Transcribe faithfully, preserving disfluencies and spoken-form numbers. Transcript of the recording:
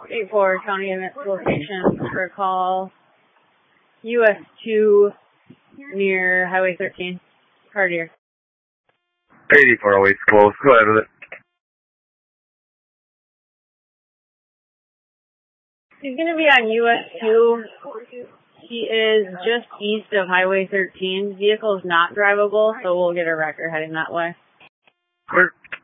eight four, County Emmett location for a call. U S two near Highway thirteen. Cartier. eighty-four oh eight close. Go ahead with it. He's going to be on U S two. He is just east of Highway thirteen. Vehicle is not drivable, so we'll get a record heading that way. Clear.